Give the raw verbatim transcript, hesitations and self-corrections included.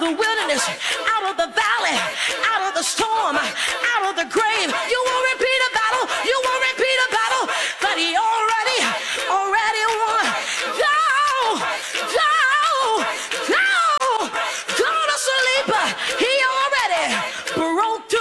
the wilderness, out of the valley, out of the storm, out of the grave. You won't repeat a battle, you won't repeat a battle, but he already, already won. Go, go.